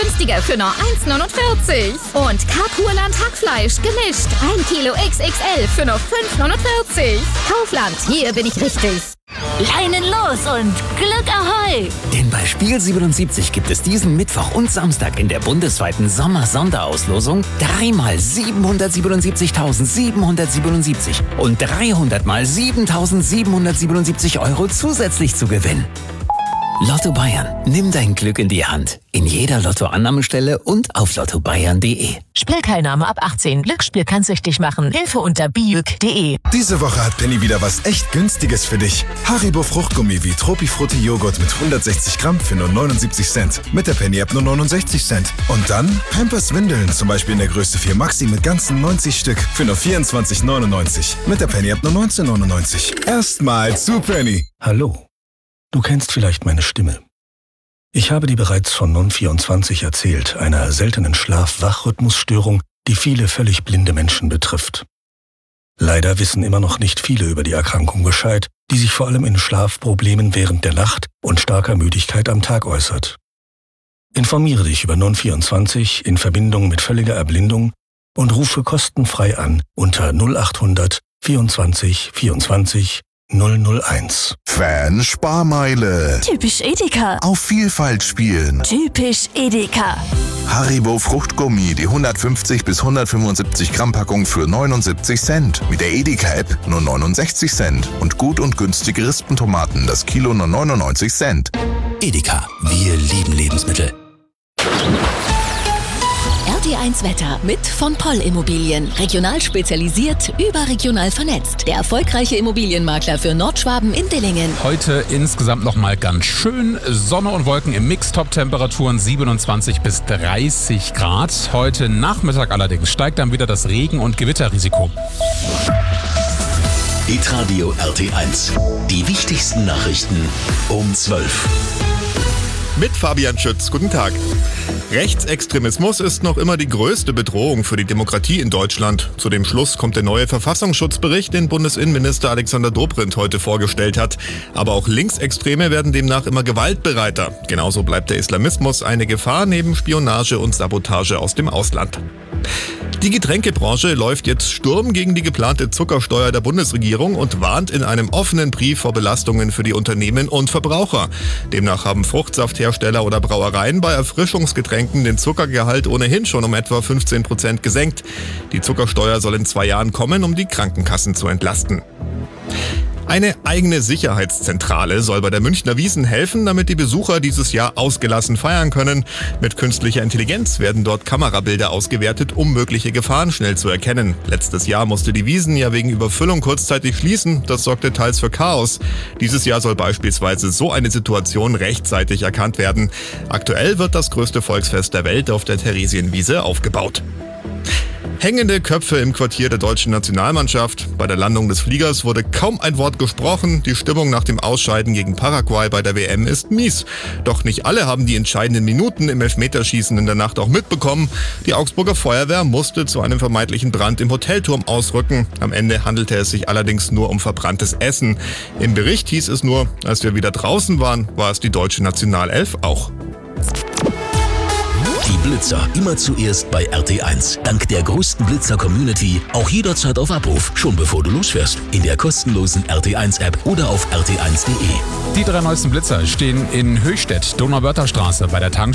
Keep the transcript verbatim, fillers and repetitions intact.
günstiger für nur eins neunundvierzig. Und Carpurland Hackfleisch gemischt. ein Kilo X X L für nur fünf neunundvierzig. Kaufland, hier bin ich richtig. Leinen los und Glück Ahoi! Denn bei Spiel siebenundsiebzig gibt es diesen Mittwoch und Samstag in der bundesweiten Sommer-Sonderauslosung dreimal siebenhundertsiebenundsiebzigtausendsiebenhundertsiebenundsiebzig und dreihundert mal siebentausendsiebenhundertsiebenundsiebzig Euro zusätzlich zu gewinnen. Lotto Bayern, nimm dein Glück in die Hand. In jeder Lottoannahmestelle und auf lotto bayern punkt de. Spielteilnahme ab achtzehn. Glücksspiel kann süchtig machen. Hilfe unter biüg punkt de. Diese Woche hat Penny wieder was echt Günstiges für dich. Haribo Fruchtgummi wie Tropifrutti Joghurt mit hundertsechzig Gramm für nur neunundsiebzig Cent. Mit der Penny-App nur neunundsechzig Cent. Und dann Pampers Windeln, zum Beispiel in der Größe vier Maxi mit ganzen neunzig Stück für nur vierundzwanzig neunundneunzig. Mit der Penny-App nur neunzehn neunundneunzig. Erstmal zu Penny. Hallo. Du kennst vielleicht meine Stimme. Ich habe dir bereits von Non vierundzwanzig erzählt, einer seltenen Schlaf-Wach-Rhythmusstörung, die viele völlig blinde Menschen betrifft. Leider wissen immer noch nicht viele über die Erkrankung Bescheid, die sich vor allem in Schlafproblemen während der Nacht und starker Müdigkeit am Tag äußert. Informiere dich über Non vierundzwanzig in Verbindung mit völliger Erblindung und rufe kostenfrei an unter null achthundert vierundzwanzig vierundzwanzig null null eins. Fan Sparmeile. Typisch Edeka. Auf Vielfalt spielen. Typisch Edeka. Haribo Fruchtgummi, die hundertfünfzig bis hundertfünfundsiebzig Gramm Packung für neunundsiebzig Cent. Mit der Edeka-App nur neunundsechzig Cent. Und gut und günstige Rispentomaten, das Kilo nur neunundneunzig Cent. Edeka, wir lieben Lebensmittel. R T eins Wetter mit von Poll Immobilien. Regional spezialisiert, überregional vernetzt. Der erfolgreiche Immobilienmakler für Nordschwaben in Dillingen. Heute insgesamt nochmal ganz schön. Sonne und Wolken im Mix, Top-Temperaturen siebenundzwanzig bis dreißig Grad. Heute Nachmittag allerdings steigt dann wieder das Regen- und Gewitterrisiko. Hitradio R T eins. Die wichtigsten Nachrichten um zwölf. Mit Fabian Schütz. Guten Tag. Rechtsextremismus ist noch immer die größte Bedrohung für die Demokratie in Deutschland. Zu dem Schluss kommt der neue Verfassungsschutzbericht, den Bundesinnenminister Alexander Dobrindt heute vorgestellt hat. Aber auch Linksextreme werden demnach immer gewaltbereiter. Genauso bleibt der Islamismus eine Gefahr neben Spionage und Sabotage aus dem Ausland. Die Getränkebranche läuft jetzt Sturm gegen die geplante Zuckersteuer der Bundesregierung und warnt in einem offenen Brief vor Belastungen für die Unternehmen und Verbraucher. Demnach haben Fruchtsafthersteller oder Brauereien bei Erfrischungsgetränken den Zuckergehalt ohnehin schon um etwa fünfzehn Prozent gesenkt. Die Zuckersteuer soll in zwei Jahren kommen, um die Krankenkassen zu entlasten. Eine eigene Sicherheitszentrale soll bei der Münchner Wiesn helfen, damit die Besucher dieses Jahr ausgelassen feiern können. Mit künstlicher Intelligenz werden dort Kamerabilder ausgewertet, um mögliche Gefahren schnell zu erkennen. Letztes Jahr musste die Wiesn ja wegen Überfüllung kurzzeitig schließen. Das sorgte teils für Chaos. Dieses Jahr soll beispielsweise so eine Situation rechtzeitig erkannt werden. Aktuell wird das größte Volksfest der Welt auf der Theresienwiese aufgebaut. Hängende Köpfe im Quartier der deutschen Nationalmannschaft. Bei der Landung des Fliegers wurde kaum ein Wort gesprochen. Die Stimmung nach dem Ausscheiden gegen Paraguay bei der W M ist mies. Doch nicht alle haben die entscheidenden Minuten im Elfmeterschießen in der Nacht auch mitbekommen. Die Augsburger Feuerwehr musste zu einem vermeintlichen Brand im Hotelturm ausrücken. Am Ende handelte es sich allerdings nur um verbranntes Essen. Im Bericht hieß es nur, als wir wieder draußen waren, war es die deutsche Nationalelf auch. Die Blitzer immer zuerst bei R T eins. Dank der größten Blitzer-Community auch jederzeit auf Abruf, schon bevor du losfährst. In der kostenlosen R T eins App oder auf r t eins punkt de. Die drei neuesten Blitzer stehen in Höchstädt, Donauwörtherstraße bei der Tankstelle.